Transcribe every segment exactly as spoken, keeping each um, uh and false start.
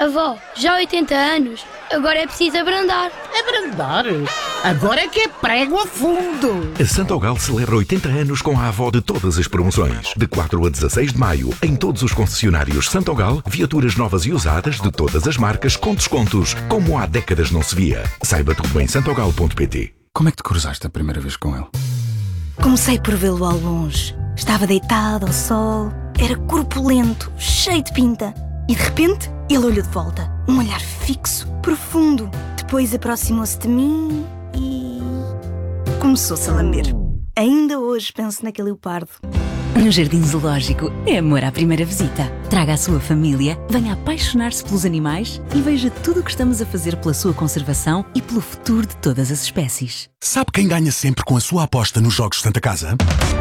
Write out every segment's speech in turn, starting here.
Avó, já há oitenta anos, agora é preciso abrandar. Abrandar? Agora é que é prego a fundo. A Santogal celebra oitenta anos com a avó de todas as promoções. De quatro a dezasseis de maio, em todos os concessionários Santogal, viaturas novas e usadas de todas as marcas com descontos, como há décadas não se via. Saiba tudo em santogal ponto pt. Como é que te cruzaste a primeira vez com ele? Comecei por vê-lo ao longe. Estava deitado ao sol, era corpulento, cheio de pinta. E de repente, ele olhou de volta. Um olhar fixo, profundo. Depois aproximou-se de mim e... começou-se a lamber. Ainda hoje penso naquele leopardo. No Jardim Zoológico é amor à primeira visita. Traga a sua família, venha apaixonar-se pelos animais e veja tudo o que estamos a fazer pela sua conservação e pelo futuro de todas as espécies. Sabe quem ganha sempre com a sua aposta nos Jogos Santa Casa?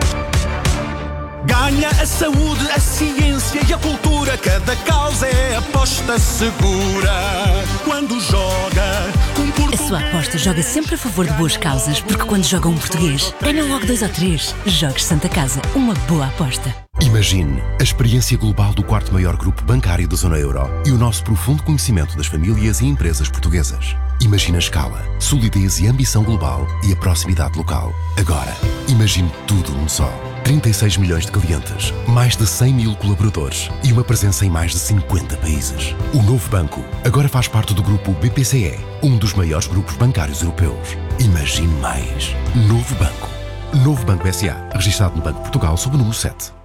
Ganha a saúde, a ciência e a cultura. Cada causa é aposta segura. Quando joga um português... A sua aposta joga sempre a favor de boas causas, porque quando joga um português, ganha logo dois ou três. Jogos Santa Casa, uma boa aposta. Imagine a experiência global do quarto maior grupo bancário da zona euro e o nosso profundo conhecimento das famílias e empresas portuguesas. Imagine a escala, solidez e ambição global e a proximidade local. Agora, imagine tudo num só. trinta e seis milhões de clientes, mais de cem mil colaboradores e uma presença em mais de cinquenta países. O novo banco agora faz parte do grupo B P C E, um dos maiores grupos bancários europeus. Imagine mais. Novo Banco. Novo Banco S A, registrado no Banco de Portugal sob o número sete.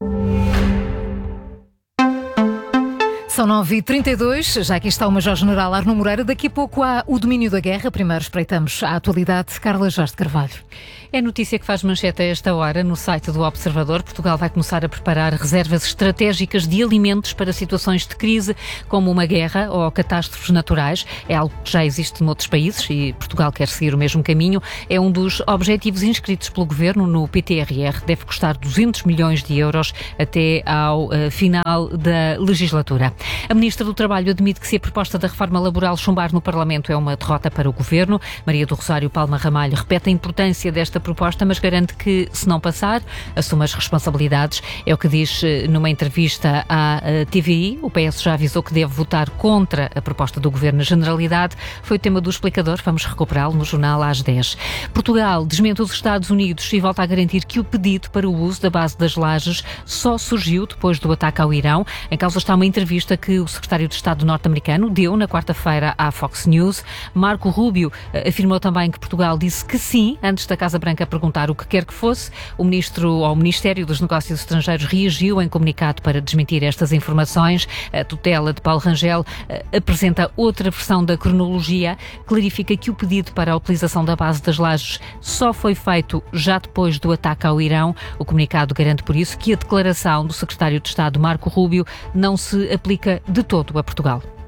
São nove e trinta e dois, já aqui está o Major-General Arno Moreira. Daqui a pouco há o domínio da guerra. Primeiro espreitamos a atualidade. Carla Jorge de Carvalho. É notícia que faz manchete a esta hora no site do Observador. Portugal vai começar a preparar reservas estratégicas de alimentos para situações de crise, como uma guerra ou catástrofes naturais. É algo que já existe noutros países e Portugal quer seguir o mesmo caminho. É um dos objetivos inscritos pelo Governo no P T R R. Deve custar duzentos milhões de euros até ao uh, final da legislatura. A Ministra do Trabalho admite que se a proposta da reforma laboral chumbar no Parlamento é uma derrota para o Governo. Maria do Rosário Palma Ramalho repete a importância desta proposta, mas garante que, se não passar, assume as responsabilidades. É o que diz numa entrevista à T V I. O P S já avisou que deve votar contra a proposta do Governo na Generalidade. Foi o tema do explicador. Vamos recuperá-lo no jornal às dez. Portugal desmente os Estados Unidos e volta a garantir que o pedido para o uso da base das Lajes só surgiu depois do ataque ao Irão. Em causa está uma entrevista que o secretário de Estado norte-americano deu na quarta-feira à Fox News. Marco Rubio afirmou também que Portugal disse que sim, antes da Casa Branca perguntar o que quer que fosse. O ministro ou o Ministério dos Negócios Estrangeiros reagiu em comunicado para desmentir estas informações. A tutela de Paulo Rangel apresenta outra versão da cronologia, clarifica que o pedido para a utilização da base das Lajes só foi feito já depois do ataque ao Irão. O comunicado garante por isso que a declaração do secretário de Estado Marco Rubio não se aplica de todo a Portugal.